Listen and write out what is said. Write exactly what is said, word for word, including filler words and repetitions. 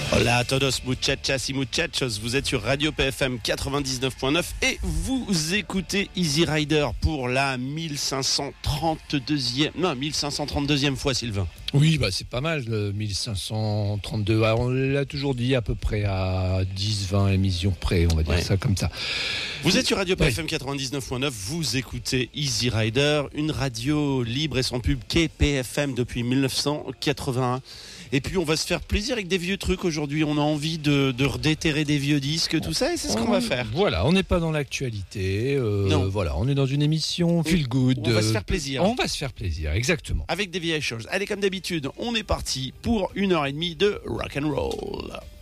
Hola a todos muchachas y muchachos, vous êtes sur Radio P F M quatre-vingt-dix-neuf point neuf et vous écoutez Easy Rider pour la mille cinq cent trente-deuxième, non, mille cinq cent trente-deuxième fois, Sylvain. Oui, bah c'est pas mal, le mille cinq cent trente-deux. Alors, on l'a toujours dit à peu près à dix vingt émissions près, on va dire ouais. ça comme ça. Vous êtes sur Radio P F M ouais. quatre-vingt-dix-neuf point neuf, vous écoutez Easy Rider, une radio libre et sans pub qu'est P F M depuis mille neuf cent quatre-vingt-un. Et puis on va se faire plaisir avec des vieux trucs aujourd'hui. On a envie de, de redéterrer des vieux disques, tout ça, et c'est ce qu'on va faire. Voilà, on n'est pas dans l'actualité. Euh, non. Voilà, on est dans une émission feel good. On va se faire plaisir. On va se faire plaisir, exactement. Avec des vieilles choses. Allez, comme d'habitude, on est parti pour une heure et demie de rock and roll.